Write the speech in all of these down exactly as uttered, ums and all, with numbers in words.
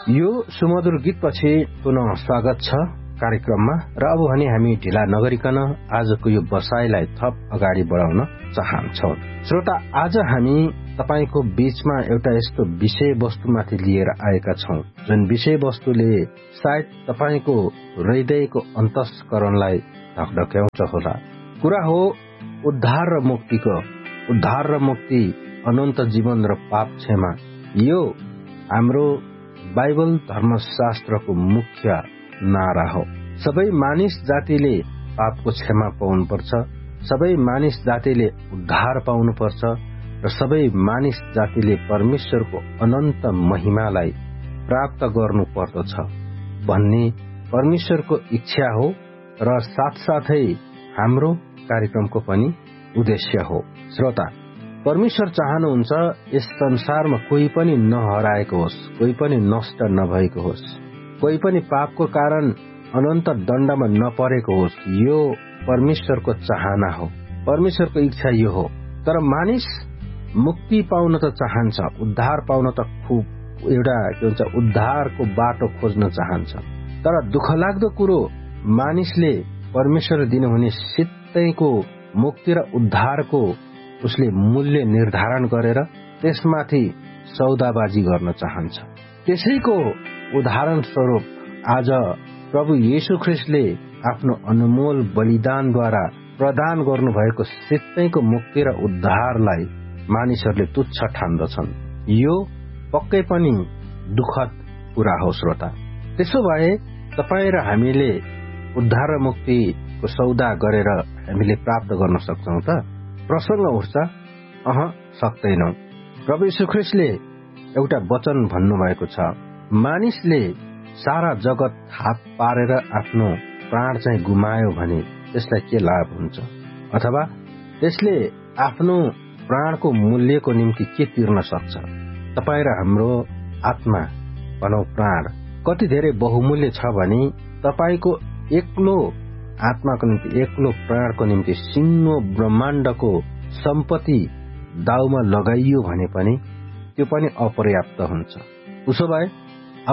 यो सुमधुर गीतपछि पुनः स्वागत छ कार्यक्रममा र अब भने हामी ढिला नगरिकन आजको यो बसाइलाई थप अगाडि बढाउन चाहन्छौं। श्रोता, आज हामी तपाईको बीचमा एउटा यस्तो विषय वस्तुमाथि लिएर आएका छौं जुन विषय वस्तुले सायद तपाईको हृदयको अन्तस्करणलाई ढकढक्याउँछ होला। कुरा हो उद्धार र मुक्तिको। उद्धार र मुक्ति, अनन्त जीवन र पाप क्षमा, यो हाम्रो बाइबल धर्मशास्त्रको मुख्य नारा हो। सबै मानिस जातिले पापको क्षमा पाउनुपर्छ, सबै मानिस जातिले उद्धार पाउनुपर्छ र सबै मानिस जातिले परमेश्वरको अनन्त महिमालाई प्राप्त गर्नुपर्दछ भन्ने परमेश्वरको इच्छा हो र साथसाथै हाम्रो कार्यक्रमको पनि उद्देश्य हो। श्रोता, परमेश्वर चाहनुहुन्छ यस संसारमा कोही पनि नहराएको होस्, कोही पनि नष्ट नभएको होस्, कोही पनि पापको कारण अनन्त दण्डमा नपरेको होस्। यो परमेश्वरको चाहना हो, परमेश्वरको इच्छा यो हो। तर मानिस मुक्ति पाउन त चाहन्छ, उद्धार पाउन त खुब एउटा के भन्छ उद्धारको बाटो खोज्न चाहन्छ। तर दुःखलाग्दो कुरो, मानिसले परमेश्वरले दिनुहुने सित्तैको मुक्ति र उद्धारको उसले मूल्य निर्धारण गरेर त्यसमाथि सौदाबाजी गर्न चाहन्छ। त्यसैको उदाहरण स्वरूप आज प्रभु येशू ख्रीष्टले आफ्नो अनमोल बलिदानद्वारा प्रदान गर्नुभएको सित्तैको मुक्ति र उद्धारलाई मानिसहरूले तुच्छ ठान्दछन्। यो पक्कै पनि दुःखद कुरा हो। श्रोता, त्यसो भए तपाईँ र हामीले उद्धार र मुक्तिको सौदा गरेर हामीले प्राप्त गर्न सक्छौं त? प्रसंग उठ्छ, अह सक्दैनौ। प्रभु येशू ख्रीष्टले एउटा वचन भन्नुभएको छ, मानिसले सारा जगत हात पारेर आफ्नो प्राण चाहिँ गुमायो भने त्यसलाई के लाभ हुन्छ, अथवा त्यसले आफ्नो प्राणको मूल्यको निम्ति के तिर्न सक्छ? तपाईँ र हाम्रो आत्मा भनौं प्राण कति धेरै बहुमूल्य छ भने तपाईको एक्लो आत्माको निम्ति, एक्लो प्राणको निम्ति सिङ्गो ब्रह्माण्डको सम्पत्ति दाउमा लगाइयो भने पनि त्यो पनि अपर्याप्त हुन्छ। उसो भए अब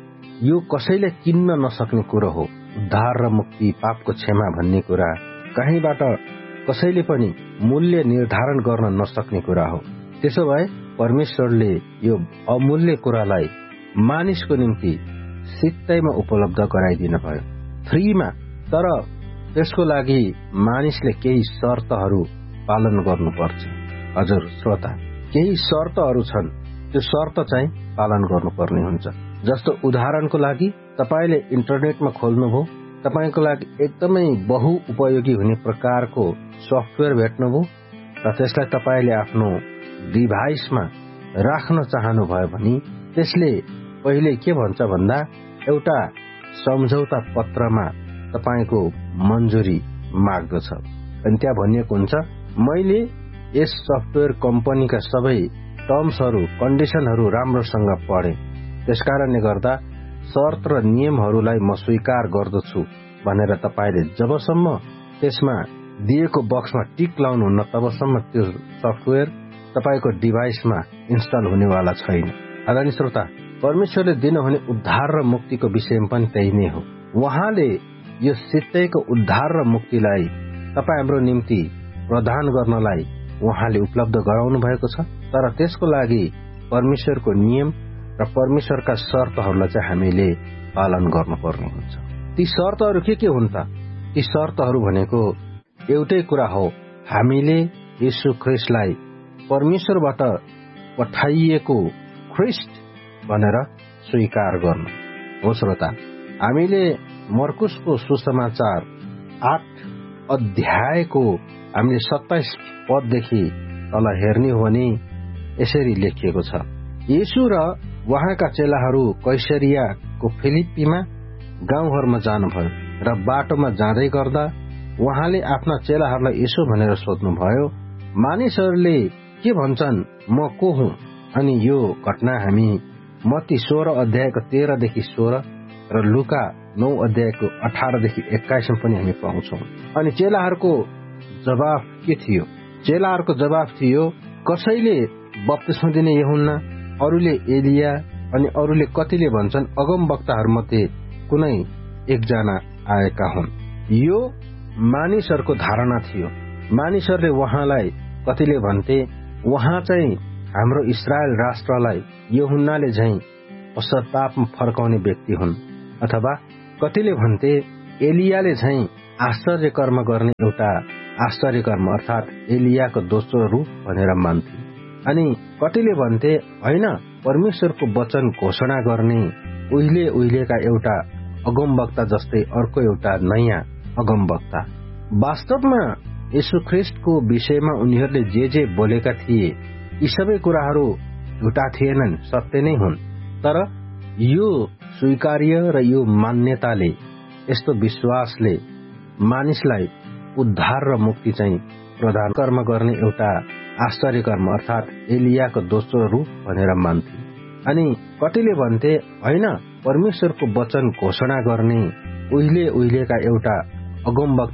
यो कसैले किन्न नसक्ने कुरो हो। उद्धार र मुक्ति, पापको क्षमा भन्ने कुरा कहीँबाट कसैले पनि मूल्य निर्धारण गर्न नसक्ने कुरा हो। त्यसो भए परमेश्वरले यो अमूल्य कुरालाई मानिसको निम्ति सित्तैमा उपलब्ध गराइदिनु भयो, फ्रीमा। तर त्यसको लागि मानिसले केही शर्तहरू पालन गर्नुपर्छ। हजुर श्रोता, केही शर्तहरू छन्, त्यो शर्त चाहिँ पालन गर्नुपर्ने हुन्छ। जस्तो उदाहरणको लागि तपाईले इन्टरनेटमा खोल्नुभयो, तपाईको लागि एकदमै बहु उपयोगी हुने प्रकारको सफ्टवेयर भेट्नुभयो र त्यसलाई तपाईले आफ्नो डिभाइसमा राख्न चाहनुभयो भने त्यसले पहिले के भन्छ भन्दा एउटा सम्झौता पत्रमा तपाईको मन्जुरी माग्दछ। अनि त्यहाँ भनिएको हुन्छ, मैले यस सफ्टवेयर कम्पनीका सबै टर्म्सहरू कन्डिसनहरू राम्रोसँग पढे, त्यसकारणले गर्दा शर्त र नियमहरूलाई म स्वीकार गर्दछु भनेर तपाईले जबसम्म त्यसमा दिएको बक्समा टिक लाउनुहुन्न तबसम्म त्यो सफ्टवेयर तपाईको डिभाइसमा इन्स्टल हुनेवाला छैन। आदरणीय श्रोता, परमेश्वरले दिनुहुने उद्धार र मुक्तिको विषयमा पनि त्यही नै हो। उहाँले यो सित्तैको उद्धार र मुक्तिलाई तपाईँ हाम्रो निम्ति प्रदान गर्नलाई उहाँले उपलब्ध गराउनु भएको छ। तर त्यसको लागि परमेश्वरको नियम र परमेश्वरका शर्तहरूलाई चाहिँ हामीले पालन गर्नुपर्ने हुन्छ। ती शर्तहरू के के हुन् त? ती शर्तहरू भनेको एउटै कुरा हो, हामीले येशू ख्रीष्टलाई परमेश्वरबाट पठाइएको ख्रीष्ट भनेर स्वीकार गर्नु हो। श्रोता, हामीले मर्कुसको सुसमाचार आठ अध्यायको हामीले सत्ताइस पददेखि तल हेर्ने हो भने यसरी लेखिएको छ, येशू र उहाँका चेलाहरू कैसरियाको फिलिप्पीमा गाउँहरूमा जानुभयो र बाटोमा जाँदै गर्दा उहाँले आफ्ना चेलाहरूलाई यसो भनेर सोध्नुभयो, मानिसहरूले के भन्छन् म को हुँ? अनि यो घटना हामी मत्ती सोह्र अध्यायको तेह्रदेखि सोह्र र लुका नौ अध्यायको अठारदेखि एक्काइसमा पनि हामी पाउँछौँ। अनि चेलाहरूको जवाफ के थियो? चेलाहरूको जवाफ थियो, कसैले बप्तिस्मा दिने यूहन्ना, अरूले एलिया, अनि अरूले कतिले भन्छन् अगमवक्ताहरूमध्ये कुनै एकजना आएका हुन्। यो मानिसहरूको धारणा थियो। मानिसहरूले उहाँलाई कतिले भन्थे उहाँ चाहिँ हाम्रो इस्रायल राष्ट्रलाई यूहन्नाले झैं पश्चातापमा फर्काउने व्यक्ति हुन्, अथवा कतिले भन्थे एलियाले झैं आश्चर्य कर्म गर्ने एउटा आश्चर्य कर्म अर्थात् एलियाको दोस्रो रूप भनेर मान्थे। अनि कतिले भन्थे होइन, परमेश्वरको वचन घोषणा गर्ने उहिले उहिलेका एउटा अगमवक्ता जस्तै अर्को एउटा नयाँ अगमवक्ता। वास्तवमा यीशु ख्रीष्टको विषयमा उनीहरूले जे जे बोलेका थिए यी सबै कुराहरू झुटा थिएनन्, सत्य नै हुन्। तर यो स्वीकार्य र यो मान्यताले, यस्तो विश्वासले मानिसलाई उद्धार र मुक्ति चाहिँ प्रदान कर्म गर्ने एउटा आश्चर्य कर्म अर्थात् एलियाको दोस्रो रूप भनेर मान्थे। अनि कतिले भन्थे होइन, परमेश्वरको वचन घोषणा गर्ने उहिले उहिलेका एउटा अगमवक्ता